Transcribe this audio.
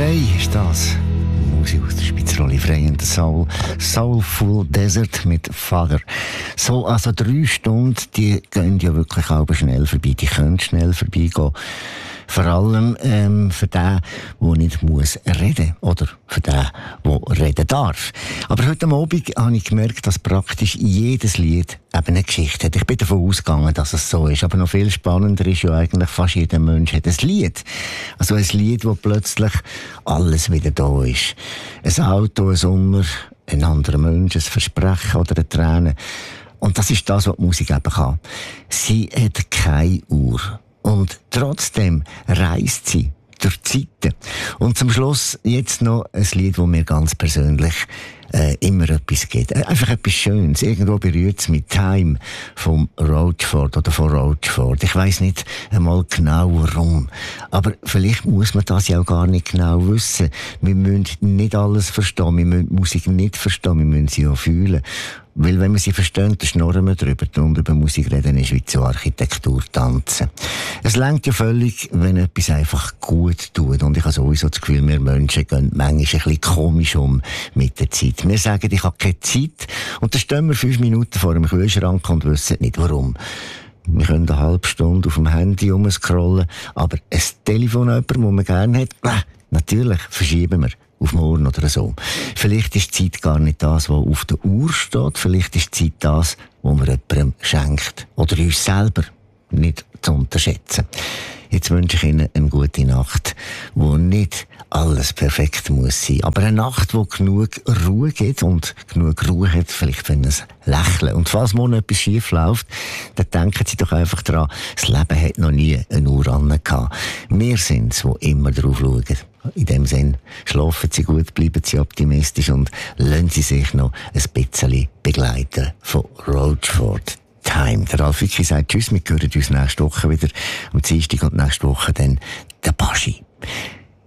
Frey ist das. Musik aus der Schweizer Oli Frey und Soul. Soulful Desert mit Father. So, also 3 Stunden, die gehen ja wirklich auch schnell vorbei. Die können schnell vorbeigehen. Vor allem für den, der nicht muss reden oder für den, der reden darf. Aber heute Abend habe ich gemerkt, dass praktisch jedes Lied eben eine Geschichte hat. Ich bin davon ausgegangen, dass es so ist. Aber noch viel spannender ist ja eigentlich, fast jeder Mensch hat ein Lied. Also ein Lied, wo plötzlich alles wieder da ist. Ein Auto, ein Sommer, ein anderer Mensch, ein Versprechen oder eine Träne. Und das ist das, was die Musik eben kann. Sie hat keine Uhr. Und trotzdem reist sie durch die Zeiten. Und zum Schluss jetzt noch ein Lied, das mir ganz persönlich immer etwas gibt. Einfach etwas Schönes. Irgendwo berührt es mit Time vom Roachford oder von Roachford. Ich weiss nicht einmal genau warum. Aber vielleicht muss man das ja auch gar nicht genau wissen. Wir müssen nicht alles verstehen. Wir müssen die Musik nicht verstehen. Wir müssen sie auch fühlen. Weil wenn wir sie verstehen, dann schnurren wir drüber. Und über Musik reden ist wie zur Architektur tanzen. Es reicht ja völlig, wenn etwas einfach gut tut. Und ich habe sowieso das Gefühl, wir Menschen gehen manchmal ein bisschen komisch um mit der Zeit. Wir sagen, ich habe keine Zeit. Und dann stehen wir 5 Minuten vor dem Kühlschrank und wissen nicht warum. Wir können eine halbe Stunde auf dem Handy rumscrollen. Aber ein Telefon jemanden, das man gerne hat, natürlich verschieben wir. Auf morgen oder so. Vielleicht ist die Zeit gar nicht das, was auf der Uhr steht. Vielleicht ist die Zeit das, was man jemandem schenkt. Oder uns selber nicht zu unterschätzen. Jetzt wünsche ich Ihnen eine gute Nacht, wo nicht alles perfekt muss sein. Aber eine Nacht, wo genug Ruhe gibt und genug Ruhe hat, vielleicht für ein Lächeln. Und falls morgen etwas schief läuft, dann denken Sie doch einfach daran, das Leben hat noch nie eine Uhr gehabt. Wir sind es, die immer drauf schauen. In dem Sinn, schlafen Sie gut, bleiben Sie optimistisch und lassen Sie sich noch ein bisschen begleiten von Roachford. Time. Der Ralf Vicki sagt Tschüss, wir hören uns nächste Woche wieder am Dienstag und nächste Woche dann der Baschi.